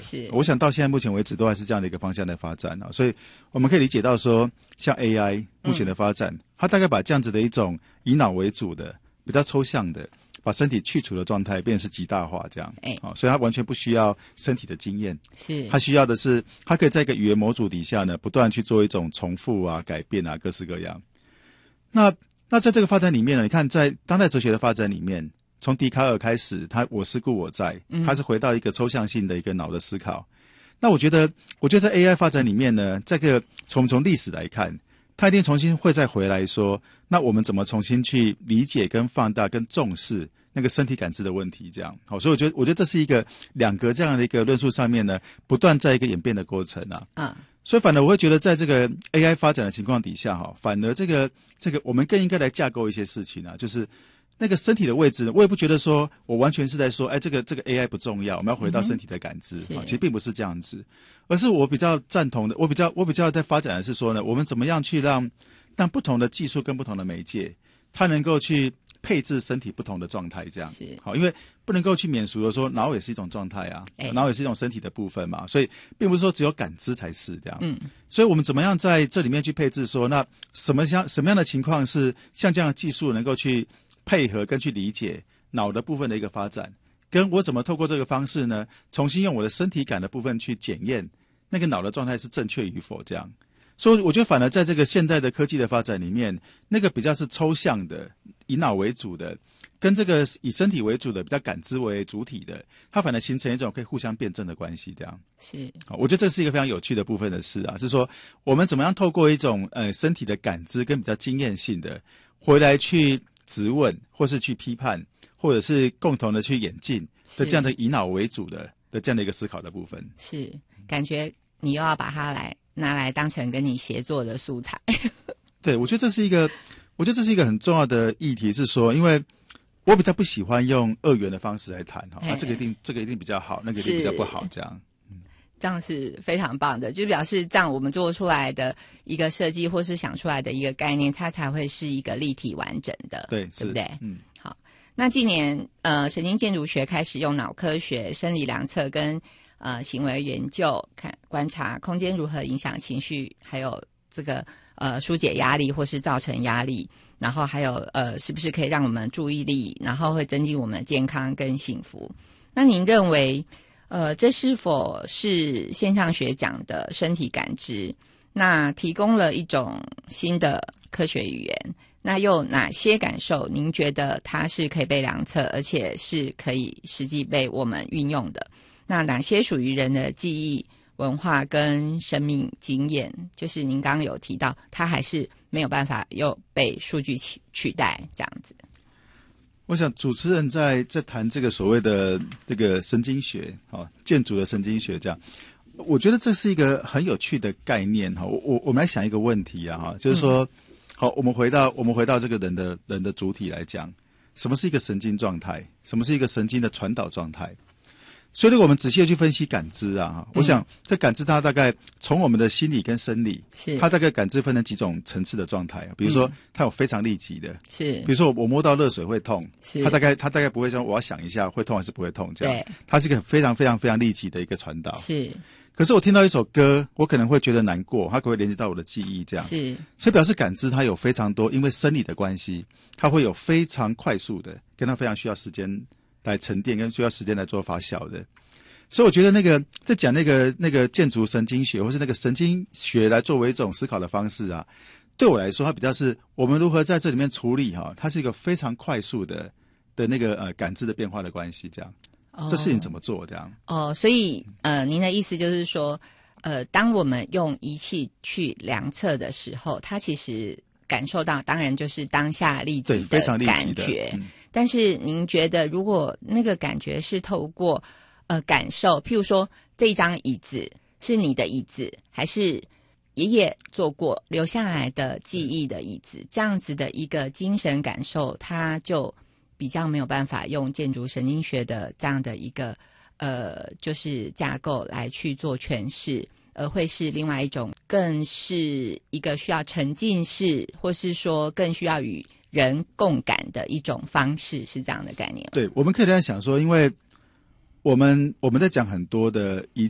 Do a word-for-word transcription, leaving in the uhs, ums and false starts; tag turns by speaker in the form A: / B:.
A: 是，
B: 我想到现在目前为止都还是这样的一个方向的发展啊，所以我们可以理解到说，像 A I 目前的发展，嗯、它大概把这样子的一种以脑为主的、比较抽象的，把身体去除的状态变成是极大化这样，哎、哦，所以它完全不需要身体的经验，
A: 是，
B: 它需要的是，它可以在一个语言模组底下呢，不断去做一种重复啊、改变啊，各式各样。那那在这个发展里面呢，你看在当代哲学的发展里面。从笛卡尔开始，他我思故我在，他是回到一个抽象性的一个脑的思考。嗯、那我觉得，我觉得在 A I 发展里面呢，这个从从历史来看，他一定重新会再回来说，那我们怎么重新去理解、跟放大、跟重视那个身体感知的问题？这样好，所以我觉得，我觉得这是一个两个这样的一个论述上面呢，不断在一个演变的过程啊。嗯。所以反而我会觉得，在这个 A I 发展的情况底下，哈，反而这个这个我们更应该来架构一些事情啊，就是。那个身体的位置，我也不觉得说我完全是在说，哎，这个这个 A I 不重要，我们要回到身体的感知、嗯、其实并不是这样子，而是我比较赞同的，我比较我比较在发展的是说呢，我们怎么样去让让不同的技术跟不同的媒介，它能够去配置身体不同的状态，这样是好，因为不能够去免俗的说，脑也是一种状态啊，欸、脑也是一种身体的部分嘛，所以并不是说只有感知才是这样，嗯，所以我们怎么样在这里面去配置说，那什么像什么样的情况是像这样的技术能够去配合跟去理解脑的部分的一个发展，跟我怎么透过这个方式呢，重新用我的身体感的部分去检验那个脑的状态是正确与否，这样。所以我觉得反而在这个现代的科技的发展里面，那个比较是抽象的，以脑为主的，跟这个以身体为主的，比较感知为主体的，它反而形成一种可以互相辩证的关系，这样。是，我觉得这是一个非常有趣的部分的事啊，是说我们怎么样透过一种呃身体的感知跟比较经验性的，回来去质问，或是去批判，或者是共同的去演进的这样的以脑为主的的这样的一个思考的部分，
A: 是感觉你又要把它来拿来当成跟你协作的素材。
B: 对，我觉得这是一个，我觉得这是一个很重要的议题，是说，因为我比较不喜欢用二元的方式来谈哈，啊，这个一定这个一定比较好，那个一定比较不好，这样。
A: 这样是非常棒的，就表示这样我们做出来的一个设计或是想出来的一个概念，它才会是一个立体完整的，
B: 对，
A: 对不对？
B: 嗯，
A: 好。那近年呃，神经建筑学开始用脑科学、生理量测跟呃行为研究，看观察空间如何影响情绪，还有这个呃疏解压力或是造成压力，然后还有呃是不是可以让我们注意力，然后会增进我们的健康跟幸福。那您认为？呃，这是否是现象学讲的身体感知？那提供了一种新的科学语言。那又哪些感受您觉得它是可以被量测，而且是可以实际被我们运用的？那哪些属于人的记忆、文化跟生命经验？就是您刚刚有提到，它还是没有办法又被数据取取代这样子。
B: 我想主持人在在谈这个所谓的这个神经学，哦，建筑的神经学这样，我觉得这是一个很有趣的概念哈。我我我们来想一个问题啊哈，就是说，嗯、好，我们回到我们回到这个人的人的主体来讲，什么是一个神经状态？什么是一个神经的传导状态？所以，如果我们仔细的去分析感知啊，嗯、我想这感知它大概从我们的心理跟生理，是它大概感知分成几种层次的状态啊。比如说，嗯、它有非常立即的，是比如说我摸到热水会痛，是它大概它大概不会说我要想一下会痛还是不会痛这样，对，它是一个非常非常非常立即的一个传导。是，可是我听到一首歌，我可能会觉得难过，它可能会连接到我的记忆这样。是，所以表示感知它有非常多，因为生理的关系，它会有非常快速的，跟它非常需要时间来沉淀，跟需要时间来做发酵的。所以我觉得那个在讲那个那个建筑神经学，或是那个神经学来作为一种思考的方式啊，对我来说，它比较是我们如何在这里面处理哈、啊，它是一个非常快速的的那个呃感知的变化的关系，这样，哦、这事情怎么做这样？
A: 哦，所以呃，您的意思就是说，呃，当我们用仪器去量测的时候，它其实感受到，当然就是当下立即的感觉，嗯、但是您觉得，如果那个感觉是透过呃，感受，譬如说这一张椅子是你的椅子，还是爷爷坐过留下来的记忆的椅子，这样子的一个精神感受，它就比较没有办法用建筑神经学的这样的一个呃，就是架构来去做诠释，而会是另外一种，更是一个需要沉浸式，或是说更需要与人共感的一种方式，是这样的概念。
B: 对，我们可以这样想说，因为我们我们在讲很多的仪